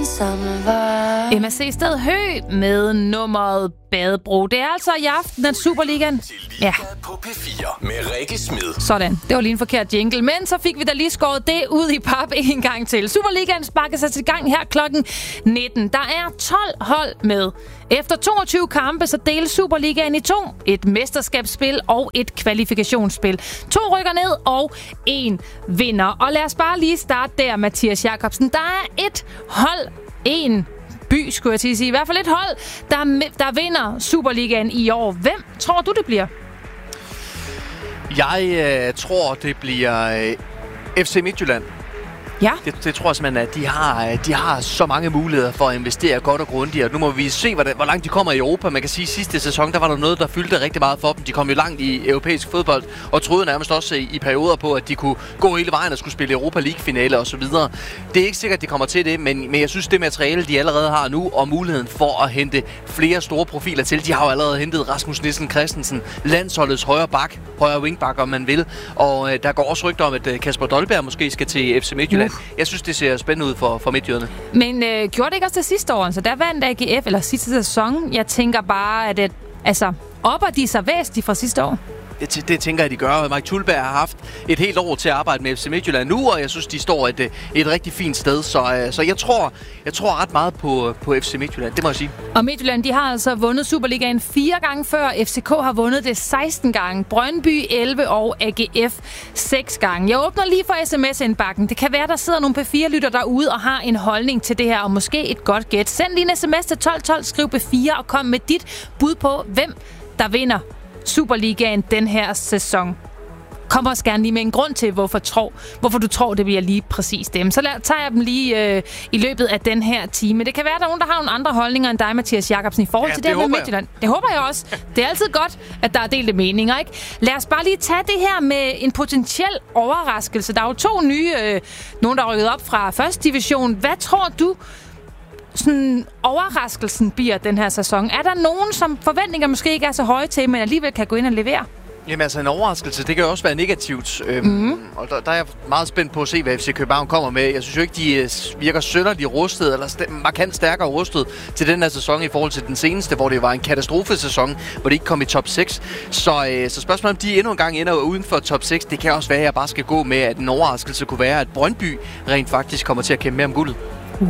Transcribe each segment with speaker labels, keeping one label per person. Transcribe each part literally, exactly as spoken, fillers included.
Speaker 1: ensomme vej.
Speaker 2: M S C Sted Hø med nummeret Badebro. Det er altså i aften, at Superligaen... Ja.
Speaker 3: På P fire med Rikke Smed.
Speaker 2: Sådan. Det var lige en forkert jingle. Men så fik vi da lige skåret det ud i pap en gang til. Superligaen sparker sig til gang her klokken nitten. Der er tolv hold med. Efter toogtyve kampe, så deles Superligaen i to. Et mesterskabsspil og et kvalifikationsspil. To rykker ned, og en vinder. Og lad os bare lige starte der, Mathias Jakobsen. Der er et hold, en by, skulle jeg til at sige. I hvert fald et hold, der, der vinder Superligaen i år. Hvem tror du, det bliver?
Speaker 4: Jeg øh, tror, det bliver øh, F C Midtjylland.
Speaker 2: Ja.
Speaker 4: Det, det tror jeg simpelthen, at de har, de har så mange muligheder for at investere godt og grundigt. Og nu må vi se, hvor, det, hvor langt de kommer i Europa. Man kan sige, at sidste sæson, der var der noget, der fyldte rigtig meget for dem. De kom jo langt i europæisk fodbold, og troede nærmest også i, i perioder på, at de kunne gå hele vejen og skulle spille Europa League-finale osv. Det er ikke sikkert, at de kommer til det, men, men jeg synes, det materiale, de allerede har nu, og muligheden for at hente flere store profiler til. De har jo allerede hentet Rasmus Nielsen Christensen, landsholdets højre bak, højre wingback, om man vil. Og øh, der går også rygter om, at øh, Kasper Dolberg måske skal til F C Midtjylland. Jeg synes, det ser spændende ud for, for midtjyderne.
Speaker 2: Men øh, gjorde det ikke også det sidste år? Så der vandt A G F, eller sidste sæson. Jeg tænker bare, at det, altså, opper de sig væsentligt fra sidste år?
Speaker 4: Det, det tænker jeg, de gør. Mike Thulberg har haft et helt år til at arbejde med F C Midtjylland nu, og jeg synes, de står et, et rigtig fint sted. Så, så jeg, tror, jeg tror ret meget på, på F C Midtjylland, det må jeg sige. Og
Speaker 2: Midtjylland, de har altså vundet Superligaen fire gange før. F C K har vundet det seksten gange. Brøndby elleve og A G F seks gange. Jeg åbner lige for sms-indbakken. Det kan være, der sidder nogle P fire-lytter derude og har en holdning til det her, og måske et godt gæt. Send lige en sms til tolv tolv, skriv P fire og kom med dit bud på, hvem der vinder Superligaen den her sæson. Kom også gerne lige med en grund til, hvorfor, tro, hvorfor du tror, det bliver lige præcis dem. Så lad, tager jeg dem lige øh, i løbet af den her time. Det kan være, at der er nogen, der har nogle andre holdninger end dig, Mathias Jakobsen, i forhold
Speaker 4: ja,
Speaker 2: til det, det her med Midtjylland. Det håber jeg også. Det er altid godt, at der er delte meninger, ikke? Lad os bare lige tage det her med en potentiel overraskelse. Der er jo to nye, øh, nogen der er rykket op fra første division. Hvad tror du, sådan overraskelsen bliver den her sæson? Er der nogen, som forventninger måske ikke er så høje til, men alligevel kan gå ind og levere?
Speaker 4: Jamen altså, en overraskelse, det kan jo også være negativt. Øhm, mm. Og der, der er jeg meget spændt på at se, hvad F C København kommer med. Jeg synes jo ikke, de virker synderligt rustet, eller st- markant stærkere rustet til den her sæson i forhold til den seneste, hvor det var en katastrofesæson, hvor de ikke kom i top seks. Så, øh, så spørgsmålet om de endnu en gang ender uden for top seks, det kan også være, at jeg bare skal gå med, at en overraskelse kunne være, at Brøndby rent faktisk kommer til at kæmpe med om guldet.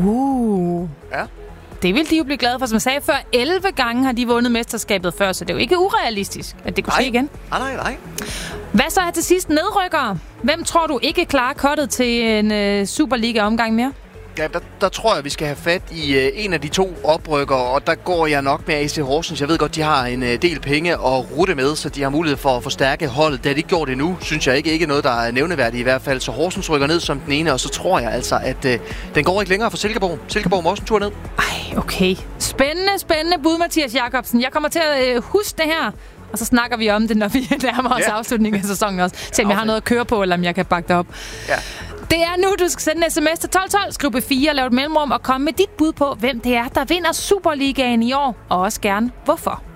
Speaker 2: Uh.
Speaker 4: Ja.
Speaker 2: Det vil de jo blive glade for. Som jeg sagde før, elleve gange har de vundet mesterskabet før, så det er jo ikke urealistisk, at det kunne ske igen.
Speaker 4: Nej, nej, nej.
Speaker 2: Hvad så her til sidst? Nedrykkere. Hvem tror du ikke klarer kottet til en uh, Superliga-omgang mere?
Speaker 4: Ja, der, der tror jeg, vi skal have fat i øh, en af de to oprykkere, og der går jeg nok med A C Horsens. Jeg ved godt, de har en øh, del penge at rutte med, så de har mulighed for at forstærke holdet. Det har de ikke gjort endnu, synes jeg ikke. Ikke noget, der er nævneværdigt i hvert fald. Så Horsens rykker ned som den ene, og så tror jeg altså, at øh, den går ikke længere for Silkeborg. Silkeborg må også en tur ned.
Speaker 2: Ej, okay. Spændende, spændende bud, Mathias Jakobsen. Jeg kommer til at øh, huske det her, og så snakker vi om det, når vi nærmer os yeah. afslutningen af sæsonen også. Se om jeg har noget at køre på, eller om jeg kan bakke det op. Ja. Det er nu, du skal sende en sms til tolv tolv, skriv P fire, lav et mellemrum og komme med dit bud på, hvem det er, der vinder Superligaen i år, og også gerne hvorfor.